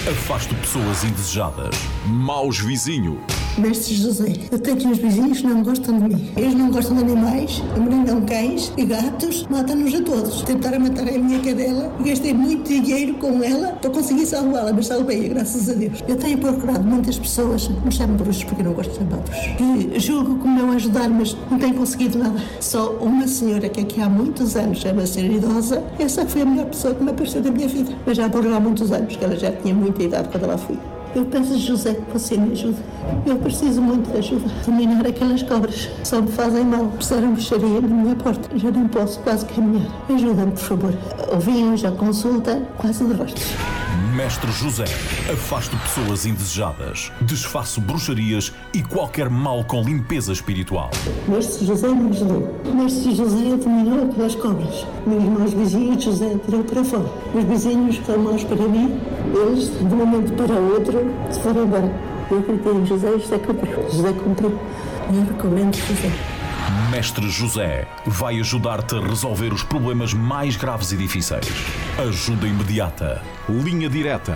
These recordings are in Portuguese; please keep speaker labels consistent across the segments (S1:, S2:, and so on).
S1: Afaste pessoas indesejadas. Maus vizinhos.
S2: Mestre José, eu tenho uns vizinhos que não gostam de mim. Eles não gostam de animais, abrandam cães e gatos, matam-nos a todos. Tentaram matar a minha cadela, gastei muito dinheiro com ela para conseguir salvá-la, mas salvei-a, graças a Deus. Eu tenho procurado muitas pessoas, me chamam bruxos porque eu não gosto de chamar bruxos, que julgo que me vão ajudar, mas não tenho conseguido nada. Só uma senhora que aqui há muitos anos, é uma senhora idosa, essa foi a melhor pessoa que me apareceu da minha vida. Mas já morreu há muitos anos, que ela já tinha muita idade quando ela foi. Eu peço a José que você me ajude. Eu preciso muito de ajuda. Dominar aquelas cobras. Só me fazem mal. Puseram bruxaria na minha porta. Já não posso quase caminhar. Ajuda-me, por favor. Ouvi já consulta, quase de rostos.
S1: Mestre José, afasto pessoas indesejadas, desfaço bruxarias e qualquer mal com limpeza espiritual.
S2: Mestre José me ajudou. Mestre José dominou aquelas cobras. Meus irmãos vizinhos, José tirou para fora. Os vizinhos que são maus para mim, eles, de um momento para o outro, se foram embora. Eu acreditei em José, José cumpriu. José cumpriu. Eu recomendo José.
S1: Mestre José vai ajudar-te a resolver os problemas mais graves e difíceis. Ajuda imediata. Linha direta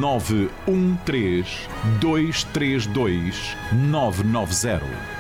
S1: 913-232-990.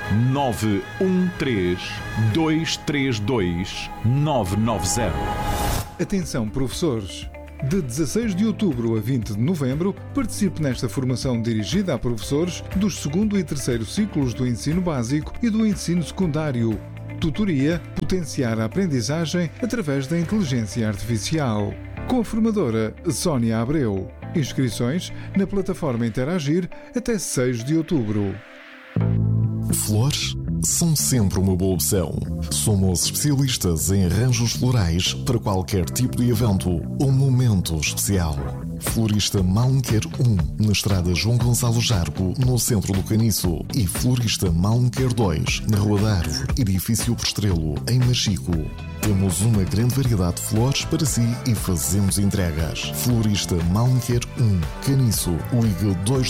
S1: 913-232-990.
S3: Atenção, professores! De 16 de outubro a 20 de novembro, participe nesta formação dirigida a professores dos segundo e terceiro ciclos do ensino básico e do ensino secundário. Tutoria: potenciar a aprendizagem através da inteligência artificial. Com a formadora Sónia Abreu. Inscrições na plataforma Interagir até 6 de outubro.
S4: Flores são sempre uma boa opção. Somos especialistas em arranjos florais para qualquer tipo de evento ou momento especial. Florista Malmquer 1, na estrada João Gonçalo Jargo, no centro do Caniço. E Florista Malmquer 2, na Rua da Árvore, edifício Postrelo, em Machico. Temos uma grande variedade de flores para si e fazemos entregas. Florista Malmquer 1, Caniço, ligue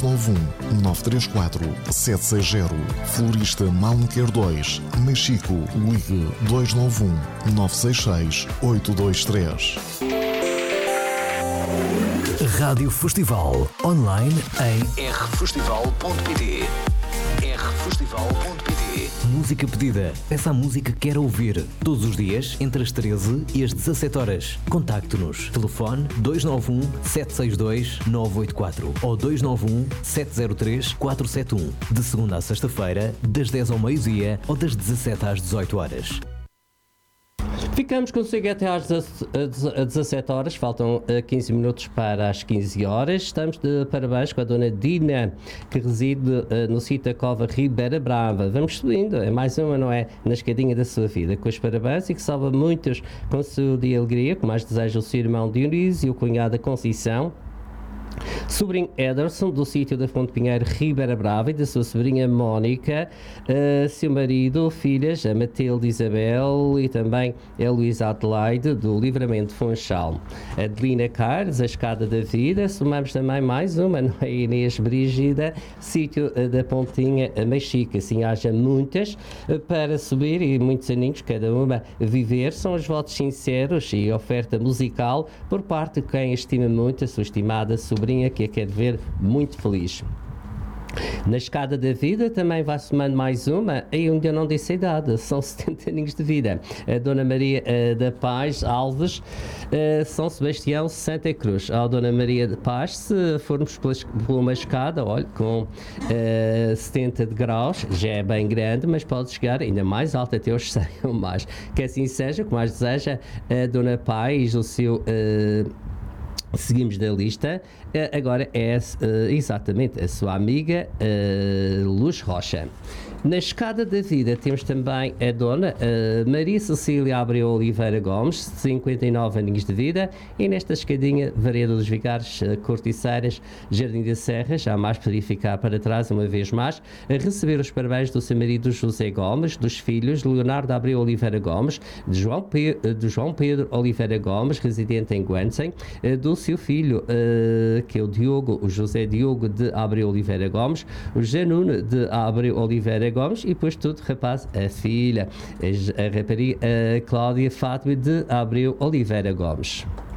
S4: 291-934-760. Florista Malmquer 2, Machico, ligue 291-966-823.
S5: Rádio Festival, online em rfestival.pt. rfestival.pt. Música pedida. Peça a música que quer ouvir. Todos os dias, entre as 13 e as 17 horas. Contacte-nos. Telefone 291-762-984 ou 291-703-471. De segunda a sexta-feira, das 10 ao meio-dia ou das 17 às 18 horas.
S6: Ficamos consigo até às 17 horas, faltam 15 minutos para as 15 horas. Estamos de parabéns com a dona Dina, que reside no sítio da Cova Ribeira Brava. Vamos subindo, é mais uma, não é? Na escadinha da sua vida. Com os parabéns e que salva muitos com saúde e alegria, que mais deseja o seu irmão Dionísio e o cunhado Conceição. Sobrinho Ederson, do sítio da Fonte Pinheiro, Ribeira Brava, e da sua sobrinha Mónica, seu marido, filhas, a Matilde Isabel e também a Luísa Adelaide, do Livramento Funchal. Adelina Carlos, a Escada da Vida. Somamos também mais uma, não é? Inês Brígida, sítio da Pontinha Machica. Assim haja muitas para subir e muitos aninhos, cada uma viver. São os votos sinceros e oferta musical por parte de quem estima muito a sua estimada sobrinha, que a quer ver muito feliz. Na Escada da Vida também vai somando mais uma, e onde eu não disse a idade, são 70 aninhos de vida. A Dona Maria da Paz Alves, São Sebastião, Santa Cruz. A Dona Maria da Paz, se formos por uma escada, olha, com 70 graus, já é bem grande, mas pode chegar ainda mais alto, até aos 100 ou mais. Que assim seja, como mais deseja a Dona Paz, o seu... Seguimos da lista. Agora é exatamente a sua amiga Luz Rocha. Na Escada da Vida temos também a dona Maria Cecília Abreu Oliveira Gomes, 59 aninhos de vida, e nesta escadinha, Vareda dos Vigares, Corticeiras, Jardim da Serra, já mais poderia ficar para trás uma vez mais, a receber os parabéns do seu marido José Gomes, dos filhos Leonardo Abreu Oliveira Gomes, de João Pedro Oliveira Gomes, residente em Guansem, do seu filho, que é o José Diogo de Abreu Oliveira Gomes, o Janune de Abreu Oliveira Gomes, e depois tudo, rapaz, a filha, a rapariga, a Cláudia Fátima de Abreu Oliveira Gomes.